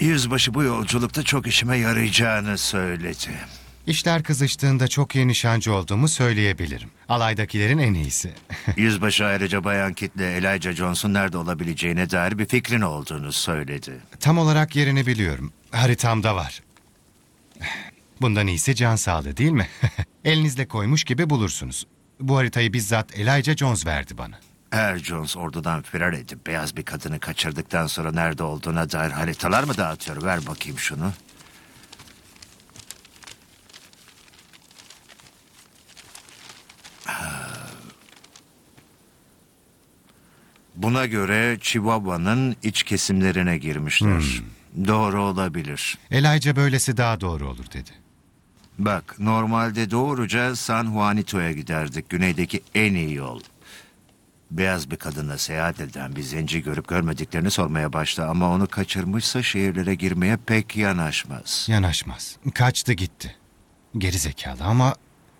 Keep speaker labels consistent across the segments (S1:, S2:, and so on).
S1: Yüzbaşı bu yolculukta çok işime yarayacağını söyledi.
S2: İşler kızıştığında çok iyi nişancı olduğumu söyleyebilirim. Alaydakilerin en iyisi.
S1: Yüzbaşı ayrıca Bayan Kitt'le Elijah Jones'un nerede olabileceğine dair bir fikrin olduğunu söyledi.
S2: Tam olarak yerini biliyorum. Haritamda var. Bundan iyisi can sağlığı değil mi? Elinizle koymuş gibi bulursunuz. Bu haritayı bizzat Elijah Jones verdi bana.
S1: Eğer Jones ordudan firar edip beyaz bir kadını kaçırdıktan sonra nerede olduğuna dair haritalar mı dağıtıyor? Ver bakayım şunu. Buna göre Chihuahua'nın iç kesimlerine girmişler. Doğru olabilir.
S2: Elijah böylesi daha doğru olur dedi.
S1: Bak, normalde doğruca San Juanito'ya giderdik. Güneydeki en iyi yol. Beyaz bir kadınla seyahat eden bir zenci görüp görmediklerini sormaya başladı. Ama onu kaçırmışsa şehirlere girmeye pek yanaşmaz.
S2: Yanaşmaz. Kaçtı gitti. Geri zekalı ama...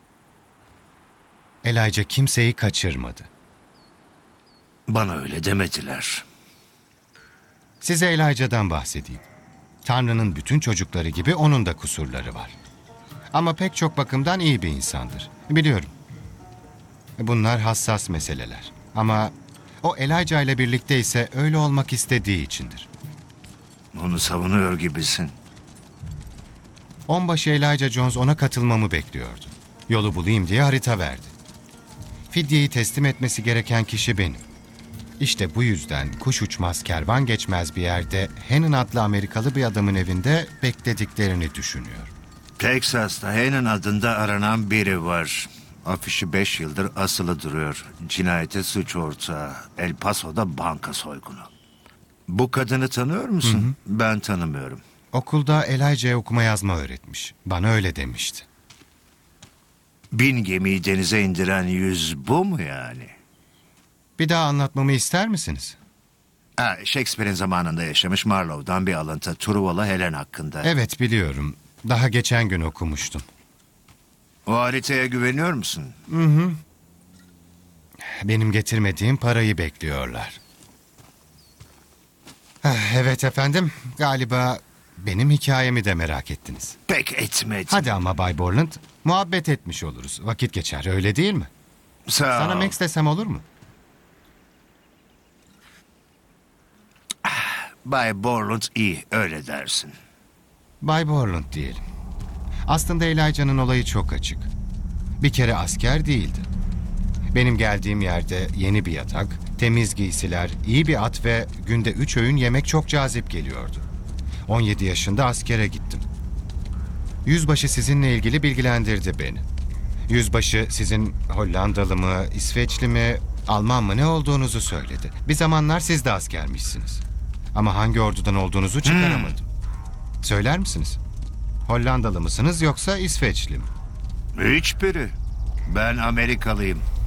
S2: Elijah kimseyi kaçırmadı.
S1: Bana öyle demediler.
S2: Size Elijah'dan bahsedeyim. Tanrı'nın bütün çocukları gibi onun da kusurları var. Ama pek çok bakımdan iyi bir insandır. Biliyorum. Bunlar hassas meseleler. Ama o Elijah ile birlikte ise öyle olmak istediği içindir.
S1: Onu savunuyor gibisin.
S2: Onbaşı Elijah Jones ona katılmamı bekliyordu. Yolu bulayım diye harita verdi. Fidyeyi teslim etmesi gereken kişi benim. İşte bu yüzden kuş uçmaz kervan geçmez bir yerde Hannon adlı Amerikalı bir adamın evinde beklediklerini düşünüyor.
S1: Texas'ta Hannon adında aranan biri var. Afişi 5 yıldır asılı duruyor. Cinayete suç ortağı. El Paso'da banka soygunu. Bu kadını tanıyor musun? Ben tanımıyorum.
S2: Okulda Elijah'ya okuma yazma öğretmiş. Bana öyle demişti.
S1: 1000 gemiyi denize indiren yüz bu mu yani?
S2: Bir daha anlatmamı ister misiniz?
S1: Shakespeare'in zamanında yaşamış Marlowe'dan bir alıntı. Truvalı Helen hakkında.
S2: Evet biliyorum. Daha geçen gün okumuştum.
S1: O haritaya güveniyor musun?
S2: Benim getirmediğim parayı bekliyorlar. Evet efendim. Galiba benim hikayemi de merak ettiniz.
S1: Pek etmedim.
S2: Hadi ama Bay Borland. Muhabbet etmiş oluruz. Vakit geçer öyle değil mi?
S1: Sağ
S2: Sana
S1: ol.
S2: Max desem olur mu?
S1: Bay Borland iyi, öyle dersin.
S2: Bay Borland diyelim. Aslında Elijah'nın olayı çok açık. Bir kere asker değildi. Benim geldiğim yerde yeni bir yatak, temiz giysiler, iyi bir at ve günde 3 öğün yemek çok cazip geliyordu. 17 yaşında askere gittim. Yüzbaşı sizinle ilgili bilgilendirdi beni. Yüzbaşı sizin Hollandalı mı, İsveçli mi, Alman mı ne olduğunuzu söyledi. Bir zamanlar siz de askermişsiniz. Ama hangi ordudan olduğunuzu çıkaramadım. Söyler misiniz? Hollandalı mısınız yoksa İsveçli mi?
S1: Hiçbiri. Ben Amerikalıyım.